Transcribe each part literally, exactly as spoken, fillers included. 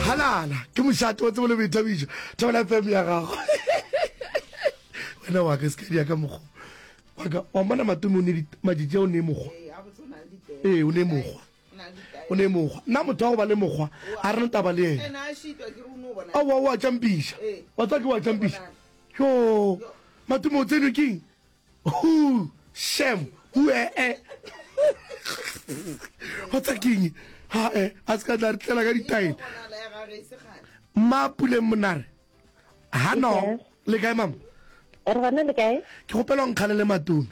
halala ke mošate wa tsebole boithabišo thola F M ya gago wena wa ka se ka ka mokgo wa ka wa bona matome o ne majije o ne mogwa eh o ne mogwa o ne mogwa nna motho wa go ba le mogwa a re ntaba le ena a wa wa champisha wa tsa ke wa champisha yo matome o tseno king hu shem hu eh eh wa tsa king ha eh a ska tla re tlela ka ditail mapule monare ha no le kae mama re bana le kae ke gopela o nkgalele matome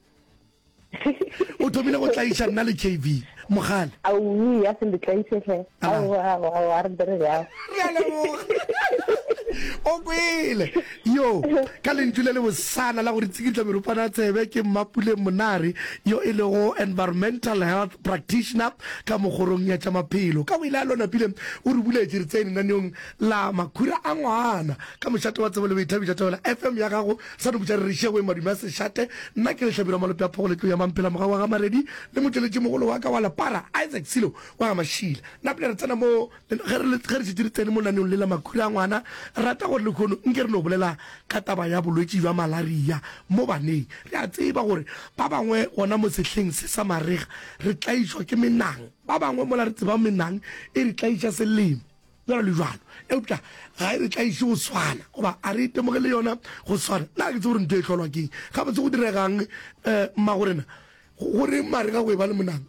o thomile go tlaisha nna le K V mogale au ya se le tlaishe hle au au a re bere ya o kwele yo ka lentswe le bosana la gore tsikitla merupana tsebe ke mapule monare yo e le go environmental health practitioner ka mogorong ya tsa maphelo ka o ile a lona pile o re buletse re tsene naneong la makhura a ngwana ka mošate wa tsebo le boithabiša tsola F M ya gago sa no botsa re shewe madima se shate nna ke le hlabira malope a phogole tlo ya mampela moga wa ga maredi le motleletse mogolo wa ka wa la para Isaac Silo wa ga mashila nna pele re tsena mo gere gere se tsene mo naneong le la makhura a ngwana rata gore le khono nke re no bolela ka taba ya bolwetse jwa malaria mo baneng re a tseba gore ba bangwe gona mo sehleng se sa marega re tlaishwa ke menang ba bangwe mola re tseba menang e re tlaisha selemo jalo le jalo e utla ga re tlaishe go swana goba a re itemogele yona go swana nna ke tse gore ntho e tlholwa keng ga botse go diregang um mmagorena gore marega go e ba le monang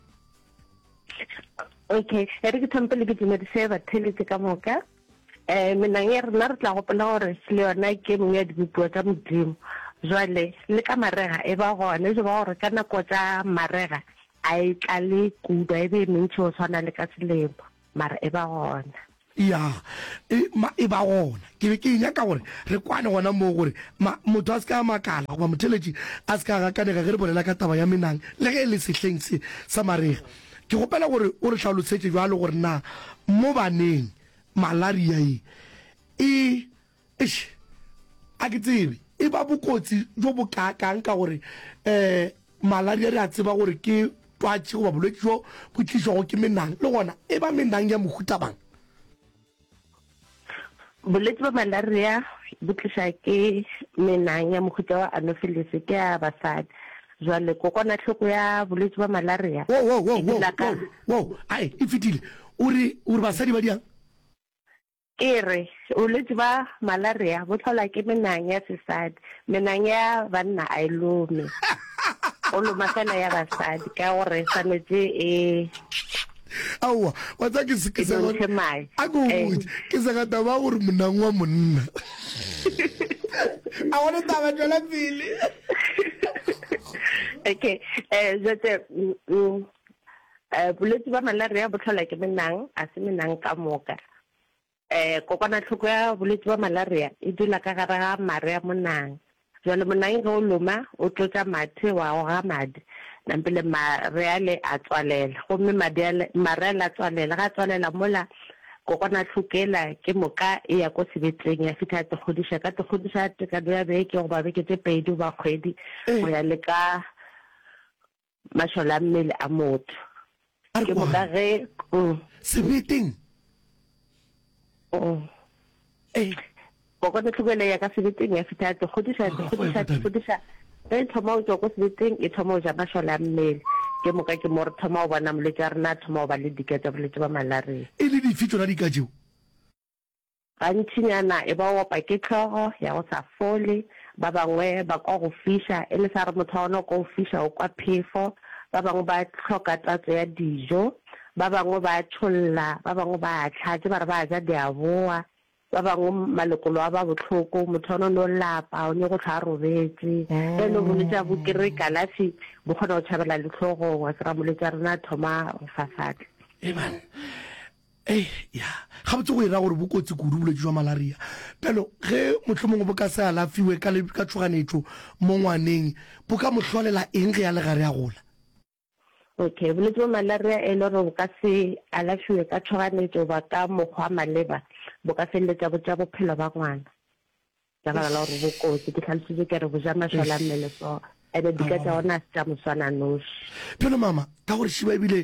okay re ke thampele ke dumedise batheletse ka moka eh menang ya rena re tla gopola gore le yona ke mongwe ya dipuo tsa modimo jwale le ka marega e ba gone je ba gore ka nako tsa marega a e tlale kuda e be mentsi o tshwana le ka selemo mara e ba gona ya e ma e ba gona ke be ke nya ka gore re kwane gona mo gore motho a se ka makala goba motheletši a se ka ga kanega ge re bolela ka taba ya menang le ge e le sehleng se sa marega ke gopela gore o re tlhalosetse jwalo gore na mo baneng malaria e e ish a ke tsebe e ba bokotsi jo bo ka kang ka gore eh malaria re a tseba gore ke twatši goba bolwetse jo bo tlišwago ke menang le gona e ba menang ya mohuta bang bolwetse ba malaria bo tliša ke menang ya mohuta wa anopheles ke ya basadi jwale kokwanahloko ya bolwetse ba malaria wo wo wo wo wo ai e fitile o re o re basadi ba diang ere bolwetse ba malaria bo tlhola ke menang ya sesadi menang ya banna a ilome o loma fela ya basadi ka gore sanetse e awa wa tsa ke se ke se a go ke se ga taba gore monang wa monna a wona taba jela pele okay eh jete eh bolwetse ba malaria bo tlhola ke menang a se menang ka moka eh kokwanahloko ya bolwetse ba malaria e dula ka gare ga mare ya monang jwale monang go loma o tlotsa mathe wa ga madi nampele mare ale a tswalela gomme madi ale mare ala tswalela ga tswalela mola kokwanahlokela ke moka e ya go sebetseng ya fitha te godisha ka te godisha te ka ya be ke go ba be ke te pedi ba kgwedi go ya le ka mashola mmele a motho ke moka ge sebetseng oh eh bokone tlogele ya ka sebetseng ya fitha te godisha te godisha te godisha e thoma o tswa go sebetseng e thoma o ja mashola mmele ke moka ke mo re thoma o bona moletse a rena thoma o ba le diketsa boletse ba malaria e le difitso la dikajeo gantšinyana e ba opa ke tlhogo ya go sa fole ba bangwe ba kwa go fisha e le sa re motho wa ona go fisha o kwa phefo ba bangwe ba tlhoka tatso ya dijo ba bangwe ba tsholla ba bangwe ba tlhatse ba re ba ja diaboa ba bangwe malekolo a ba botlhoko motho ona no lapa o ne go tlha robetse e no boletse bo kere kalafi bo khona o tshabela le tlhogo wa tsara boletse rena thoma go fafatla e man eh ya ga botse go ira gore bokotsi kudu boletse jwa malaria pelo ge motlhomongwe bo ka se alafiwe ka le ka tshoganetso mo ngwaneng bo ka mohlolela eng ge ya le gare ya gola okay boletse jwa malaria e le gore bo ka se alafiwe ka tshoganetso ba ka mokgwa maleba bo ka feletsa bo tsa bophelo ba ngwana ja ba la gore bokotsi ke tlhalositse ke re bo ja mashola mmele so ebe di ka tsa ona tsa moswana noshi pelo mama ka gore shiba ebile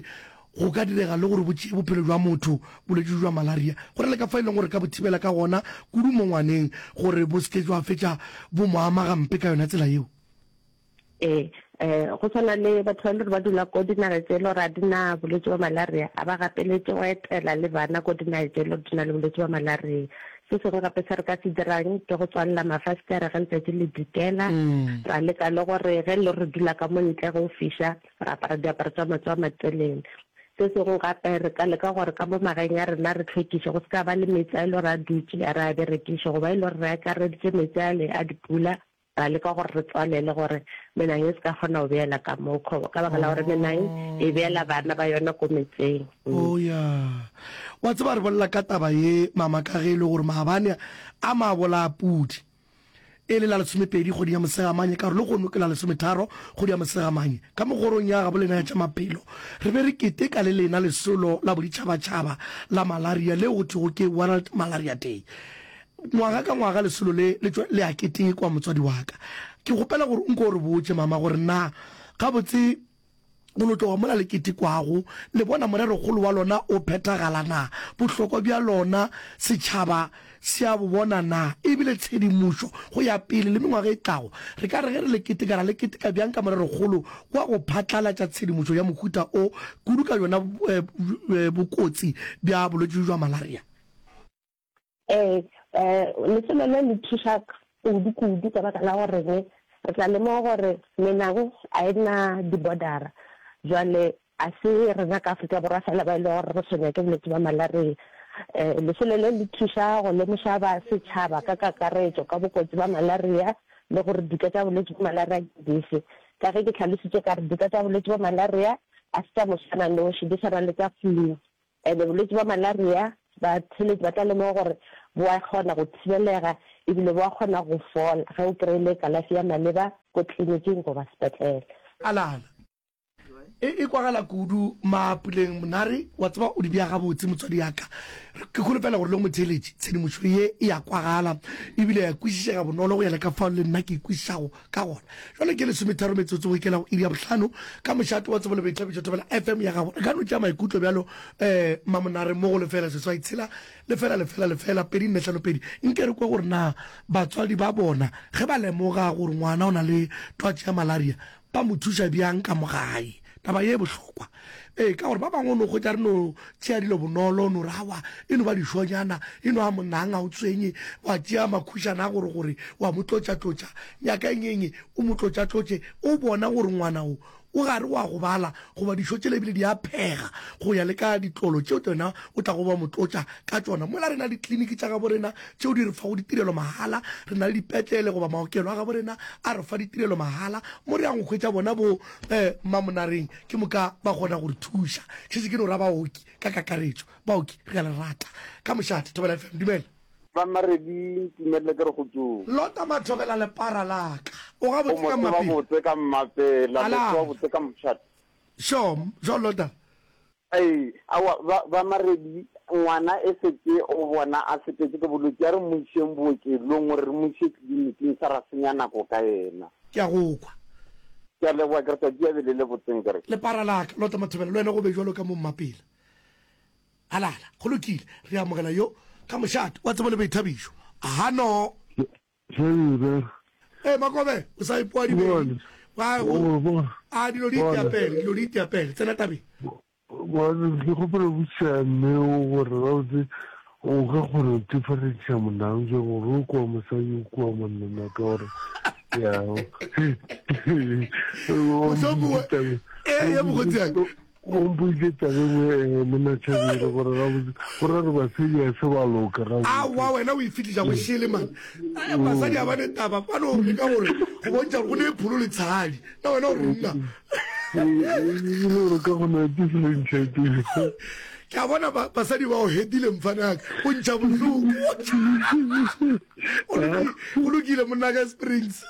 go ka direga le gore botšee bophelo jwa motho bolwetse jwa malaria gore le ka fa e leng gore ka bothibela ka gona kudu mo ngwaneng gore bo seke jwa fetša bo moamagampe ka yona tsela eo ee um go tshwana le batho ba le gore ba dula ko dinare tse e le gore a dina bolwetse ba malaria a ba gapeletse go etela le bana ko dinare tse e le gore di na le bolwetse ba malaria se sengwe gape se re ka se dirang ke go tswalela mafastere ge letsatsi le dikela ra leka le gore ge le re dula ka mo ntle go fiša ra apara diaparo tsa matso a matelele se sengwe gape re ka leka gore ka mo magaeng ya rena re tlhwekiše go se ka ba le metsi a e le gore a dutse a re a berekiše goba e le gore re akareditše metsi a le a dipula ra leka gore re tswalele gore menang e se ka kgona go beela ka moo ka baka la gore menang e beela bana ba yona ko metseng o ya wa tseba re bolela ka taba ye mama ka ge e le gore maabane a mabola a pudi e le la lesomepedi kgodi ya mosegamanye ka gore le gono ke la lesometharo kgodi ya mosegamanye ka mogorong ya ga bolena ya tša maphelo re be re keteka le lena lesolo la boditšhabatšhaba la malaria le go thego ke World Malaria Day ngwaga ka ngwaga lesolo le le a keteng kwa motswadi wa ka ke gopela gore nko re botse mama gore na ga botse o lo tloga mola le ketekwago le bona morero golo wa lona o phethagala na bohlokwa bja lona setšhaba se a bo bona na ebile tshedimušo go ya pele le mengwaga e tlago re ka re ge re le ketekana le keteka bjang ka morero golo wa go phatlalatša tshedimušo ya mohuta o kudu ka yona bokotsi bja bolwetse jwa malaria eh eh lesolo le le thuša kudu-kudu ka baka la gore re tla lemoga gore menang a ena di-bordera jwale a se rena ka Afrika Borwa fela ba e le gore re tshwenya ke bolwetse ba malaria um lesolo le le thuša go lemoša ba setšhaba ka kakaretso ka bokotsi ba malaria le gore dika tša bolwetse ba malaria ke dife ka ge ke tlhalositše ka re dika tša bolwetse ba malaria a se tša mosana noši di tshwana le tša flu and bolwetse ba malaria batheletši ba tla lemoga gore bo a kgona go thibelega ebile bo a kgona go fola ge o kry-ile kalafi ya maleba ko tleliniking goba sepetlele alala e kwagala kudu maapuleng monare wa tseba o di bja gabotse motswadi yaka ke kgolopela gore le motheletši tshedimošo ye e ya kwagala ebile ya kwešišega bonolo go ya le ka fao le nna ke ikwešišago ka gona jale ke lesometharo metsotso go ikela go iri ya bohlano ka mošate wa tsebo le boithabišo tobela F M ya gago re ka no tšea maikutlo bjalo um mamonare mo go lefela seswai tshela lefela lefela lefela pedi nne hlano pedi nke re kwe gore na batswadi ba bona ge ba lemoga gore ngwana o na le twatši ya malaria ba mo thuša bjang ka mogae taba ye bohlokwa ee ka gore ba bangwe no go tša re no tšea dilo bonolo no rawa e no ba dišonyana e no a monang a o tsenye wa tšea makhušana a gore gore wa mo tlotša-tlotša nyaka engenge o mo tlotša-tlotše o bona gore ngwana o o gare wa go bala goba dišo tšele ebile di a phega go ya le ka ditlolo tšeo tsona o tla go ba motlotša ka tsona mola re na le ditleliniki tša gabo rena tšeo di re fa go ditirelo mahala re na le dipetlele goba maokelo a gabo rena a re fa ditirelo mahala mo re yang go hwetša bona bo um mamonareng ke moka ba kgona gore thuša ke se ke no ra baoki ka kakaretso baoki re ka le rata ka mošate Thobela F M dumela ba maredi timelele ke re go tso lota mathobela le para laka o ga botse ka mapele o botse ka mapela o botse ka mošate sho jo lota ei awa ba maredi ngwana e setse o bona a sepetse ke bolwetse a re mošeng bookelong gore re moše tleliniking sa ra senya nako ka ena ke a go kwa ke a leboa ke re tsatsi a bele le botseng kere le para laka lota mathobela le wena go be jalo ka mo mmapela alala go lokile re amogela yo ka mošate wa tsebo le boithabišo hano e makobe o sa ipoa dibedi a dilo di itiapele dilo di itiapele tsena tabeng ke gopela bosiame gore gaotse o ka kgona go differentšha monang je gore o kua mosadi o kua monnana ka gore yao e ye mogotsiang ompoile tabengwe mona tšhabele gore gore re basedi a se ba loka awa wena o e fitlhiša go šele man basadi a bane taba pano e ka gore go bontšha go ne pholo le tshadi na wena o re nna gore ka gona differentiatile ke a bona basadi ba o hedile mfanaka o ntšha bohloko o lokile monna ka Springs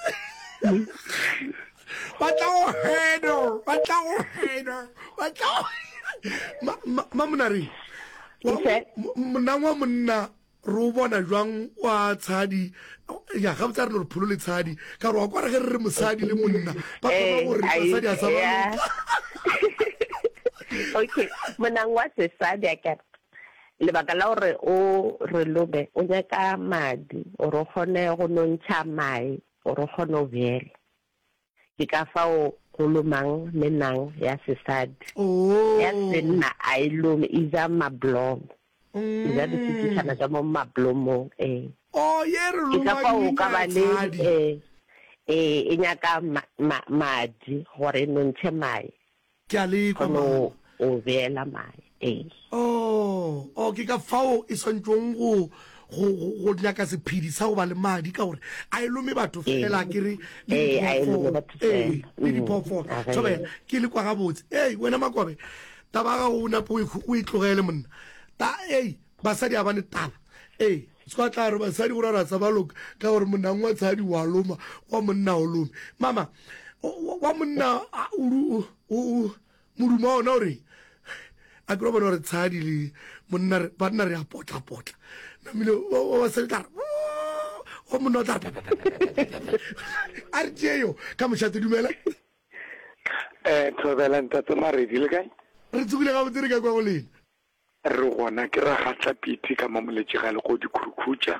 batla go heno batla go heno batla mamonare monang wa monna re o bona jwang wa tshadi ya ga botsa re no re pholo le tshadi ka re wa kwa re ge re re mosadi le monna ba kgona gore basadi a sa ba Okay, monang wa sesadi a ka lebaka la gore o re lobe o nyaka madi o re gone go nontsha mai o re gone o bela ke ka fao go lomang menang ya sesadi oh ya senna a ilome iza mablom iza di tsitsana tsa mo mablomong eh oh ye re ke ka fao ka ba le lomang eh eh e nyaka madi gore nontshe mai ke a le kwa no o bela mai eh oh okay ka fao e sontsong go go go nyaka sephedi sa go ba le madi ka gore a ilome batho fela ke re eh a ilome batho fela le diphoofolo so be ke le kwa ga botse eh wena Makobe taba ga o na po o itlogele monna ta eh basadi a bane taba eh ska tla re basadi go rara tsa baloka ka gore monna ngwa tshadi wa loma wa monna o lome mama wa monna o o muduma ona ore a go bona re tshadi le monna ba nna re a potla potla na mile o se tla o monna tla arjeyo ka mo shate dumela eh Thobela ntate Maredi le kae re tsugile ga botsere ka kwa go lena re gona ke ra gatla piti ka mamoletse ga le go dikhurukhutsha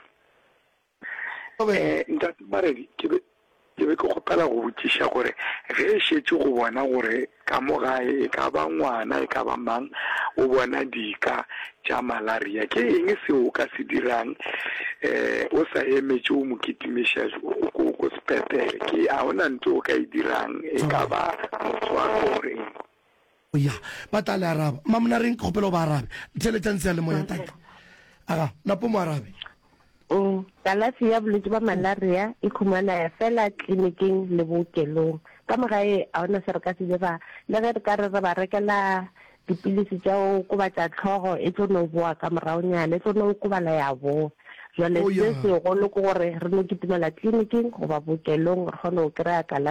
eh ntate Maredi ke be ke be go gopela go botsisha gore ge e shetse go bona gore ka mo gae e ka ba ngwana e ka ba mang o bona dika tša malaria ke eng se o ka se dirang eh o sa emetse o mokitimisha go go sepetele ke a ona ntse o ka e dirang e ka ba motswa gore ya batale araba mamna reng gopelo ba arabe tseletantse ya le moya tata aga napo mo arabe Mm, kalafi ya bolwetse ba malaria e khumana ya fela tleliniking le bookelong ka mogae a ona se re ka se dira le ge re ka re re ba rekela dipilisi tša go kobatša tlhogo e tlo no boa ka moraonyana e tlo no kobala ya boa jwale se segolo ke gore re no kitimela tleliniking goba bookelong re kgone go kry-a kalafi